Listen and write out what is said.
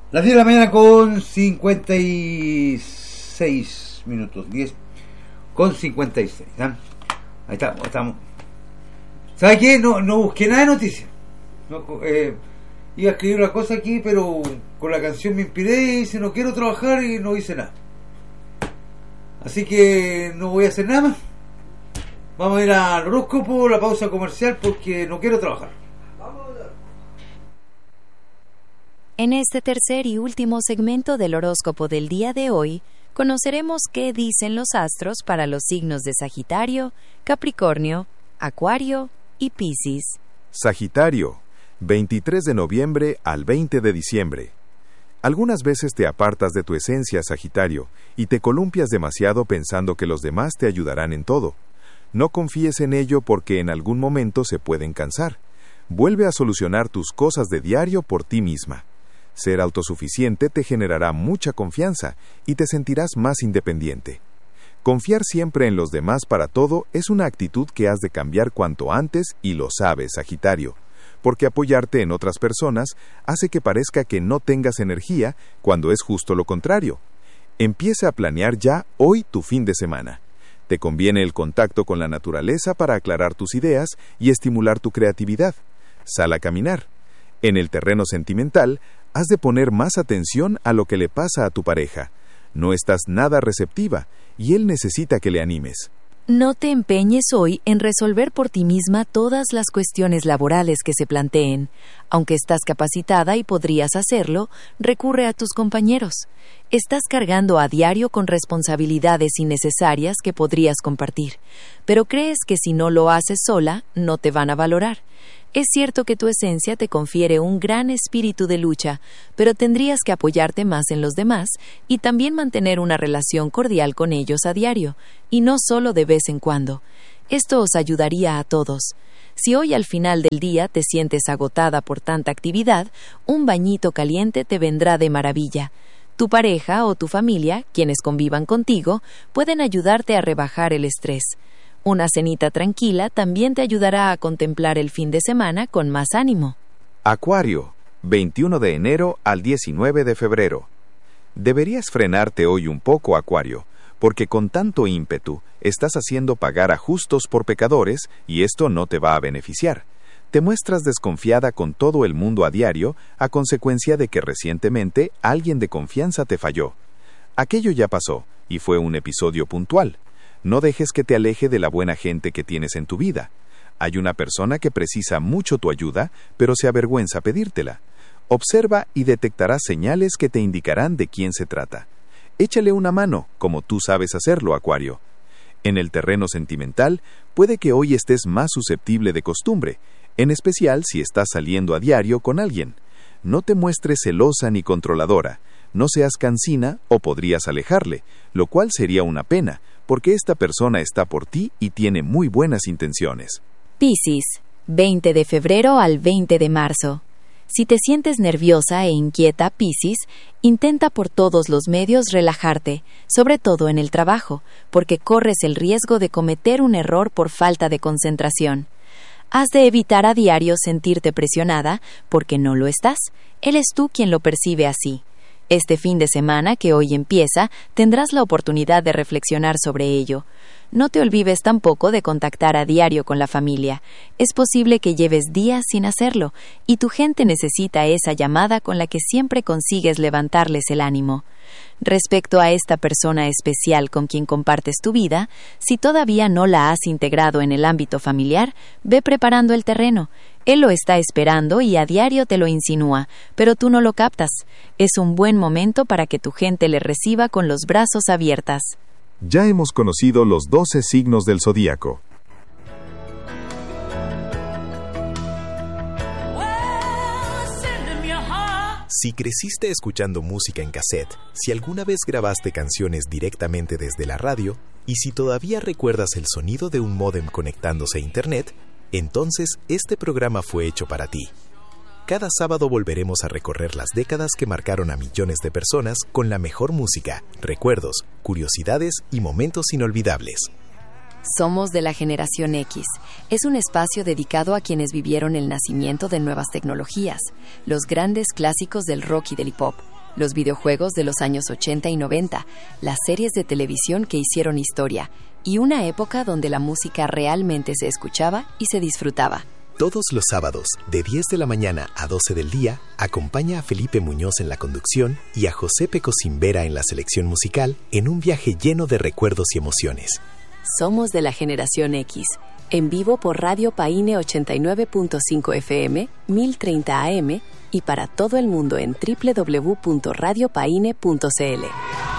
Las 10 de la mañana con 56 minutos. 10 con 56. ¿eh? Ahí estamos. ¿Sabes qué? No busqué nada de noticias. Iba a escribir una cosa aquí, pero con la canción me inspiré y dice no quiero trabajar y no hice nada. Así que no voy a hacer nada más. Vamos a ir al horóscopo, la pausa comercial, porque no quiero trabajar. En este tercer y último segmento del horóscopo del día de hoy, conoceremos qué dicen los astros para los signos de Sagitario, Capricornio, Acuario y Piscis. Sagitario, 23 de noviembre al 20 de diciembre. Algunas veces te apartas de tu esencia, Sagitario, y te columpias demasiado pensando que los demás te ayudarán en todo. No confíes en ello porque en algún momento se pueden cansar. Vuelve a solucionar tus cosas de diario por ti misma. Ser autosuficiente te generará mucha confianza y te sentirás más independiente. Confiar siempre en los demás para todo es una actitud que has de cambiar cuanto antes y lo sabes, Sagitario, porque apoyarte en otras personas hace que parezca que no tengas energía cuando es justo lo contrario. Empieza a planear ya hoy tu fin de semana. Te conviene el contacto con la naturaleza para aclarar tus ideas y estimular tu creatividad. Sal a caminar. En el terreno sentimental, has de poner más atención a lo que le pasa a tu pareja. No estás nada receptiva y él necesita que le animes. No te empeñes hoy en resolver por ti misma todas las cuestiones laborales que se planteen. Aunque estás capacitada y podrías hacerlo, recurre a tus compañeros. Estás cargando a diario con responsabilidades innecesarias que podrías compartir, pero crees que si no lo haces sola, no te van a valorar. Es cierto que tu esencia te confiere un gran espíritu de lucha, pero tendrías que apoyarte más en los demás y también mantener una relación cordial con ellos a diario, y no solo de vez en cuando. Esto os ayudaría a todos. Si hoy al final del día te sientes agotada por tanta actividad, un bañito caliente te vendrá de maravilla. Tu pareja o tu familia, quienes convivan contigo, pueden ayudarte a rebajar el estrés. Una cenita tranquila también te ayudará a contemplar el fin de semana con más ánimo. Acuario, 21 de enero al 19 de febrero. Deberías frenarte hoy un poco, Acuario, porque con tanto ímpetu estás haciendo pagar a justos por pecadores y esto no te va a beneficiar. Te muestras desconfiada con todo el mundo a diario a consecuencia de que recientemente alguien de confianza te falló. Aquello ya pasó y fue un episodio puntual. No dejes que te aleje de la buena gente que tienes en tu vida. Hay una persona que precisa mucho tu ayuda, pero se avergüenza pedírtela. Observa y detectarás señales que te indicarán de quién se trata. Échale una mano, como tú sabes hacerlo, Acuario. En el terreno sentimental, puede que hoy estés más susceptible de costumbre, en especial si estás saliendo a diario con alguien. No te muestres celosa ni controladora. No seas cansina o podrías alejarle, lo cual sería una pena, porque esta persona está por ti y tiene muy buenas intenciones. Piscis, 20 de febrero al 20 de marzo. Si te sientes nerviosa e inquieta, Piscis, intenta por todos los medios relajarte, sobre todo en el trabajo, porque corres el riesgo de cometer un error por falta de concentración. Has de evitar a diario sentirte presionada, porque no lo estás. Eres tú quien lo percibe así. Este fin de semana que hoy empieza, tendrás la oportunidad de reflexionar sobre ello. No te olvides tampoco de contactar a diario con la familia. Es posible que lleves días sin hacerlo, y tu gente necesita esa llamada con la que siempre consigues levantarles el ánimo. Respecto a esta persona especial con quien compartes tu vida, si todavía no la has integrado en el ámbito familiar, ve preparando el terreno. Él lo está esperando y a diario te lo insinúa, pero tú no lo captas. Es un buen momento para que tu gente le reciba con los brazos abiertos. Ya hemos conocido los 12 signos del zodíaco. Si creciste escuchando música en cassette, si alguna vez grabaste canciones directamente desde la radio, y si todavía recuerdas el sonido de un módem conectándose a Internet, entonces este programa fue hecho para ti. Cada sábado volveremos a recorrer las décadas que marcaron a millones de personas con la mejor música, recuerdos, curiosidades y momentos inolvidables. Somos de la generación X. Es un espacio dedicado a quienes vivieron el nacimiento de nuevas tecnologías, los grandes clásicos del rock y del hip hop, los videojuegos de los años 80 y 90, las series de televisión que hicieron historia, y una época donde la música realmente se escuchaba y se disfrutaba. Todos los sábados, de 10 de la mañana a 12 del día, acompaña a Felipe Muñoz en la conducción y a José Pecosimbera en la selección musical en un viaje lleno de recuerdos y emociones. Somos de la generación X, en vivo por Radio Paine 89.5 FM, 1030 AM y para todo el mundo en www.radiopaine.cl.